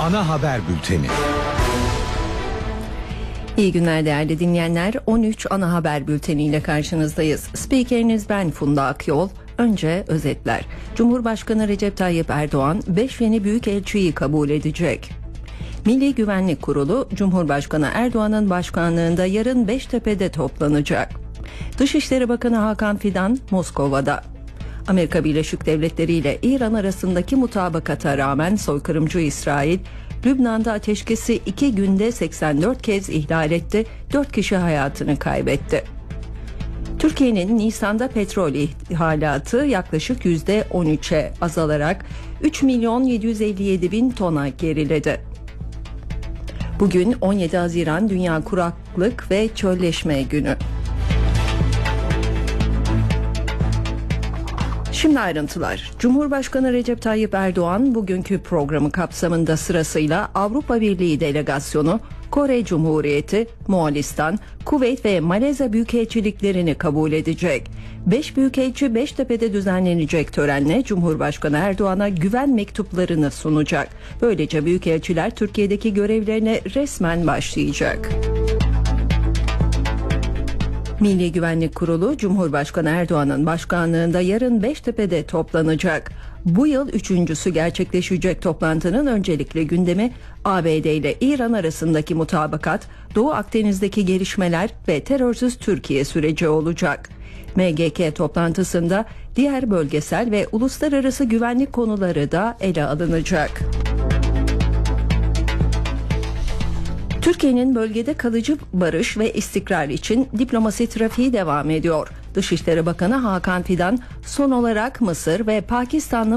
ana haber bülteni. İyi günler değerli dinleyenler. 13 ana haber bülteniyle karşınızdayız. Spikeriniz ben Funda Akyol. Önce özetler. Cumhurbaşkanı Recep Tayyip Erdoğan 5 yeni büyükelçiyi kabul edecek. Milli Güvenlik Kurulu Cumhurbaşkanı Erdoğan'ın başkanlığında yarın Beştepe'de toplanacak. Dışişleri Bakanı Hakan Fidan Moskova'da. Amerika Birleşik Devletleri ile İran arasındaki mutabakata rağmen soykırımcı İsrail, Lübnan'da ateşkesi 2 günde 84 kez ihlal etti, 4 kişi hayatını kaybetti. Türkiye'nin Nisan'da petrol ihalatı yaklaşık %13'e azalarak 3.757.000 tona geriledi. Bugün 17 Haziran Dünya Kuraklık ve Çölleşme Günü. Şimdi ayrıntılar. Cumhurbaşkanı Recep Tayyip Erdoğan bugünkü programı kapsamında sırasıyla Avrupa Birliği delegasyonu, Kore Cumhuriyeti, Moğolistan, Kuveyt ve Malezya büyükelçiliklerini kabul edecek. 5 büyükelçi Beştepe'de düzenlenecek törenle Cumhurbaşkanı Erdoğan'a güven mektuplarını sunacak. Böylece büyükelçiler Türkiye'deki görevlerine resmen başlayacak. Milli Güvenlik Kurulu Cumhurbaşkanı Erdoğan'ın başkanlığında yarın Beştepe'de toplanacak. Bu yıl üçüncüsü gerçekleşecek toplantının öncelikli gündemi ABD ile İran arasındaki mutabakat, Doğu Akdeniz'deki gelişmeler ve terörsüz Türkiye süreci olacak. MGK toplantısında diğer bölgesel ve uluslararası güvenlik konuları da ele alınacak. Türkiye'nin bölgede kalıcı barış ve istikrar için diplomasi trafiği devam ediyor. Dışişleri Bakanı Hakan Fidan son olarak Mısır ve Pakistan'la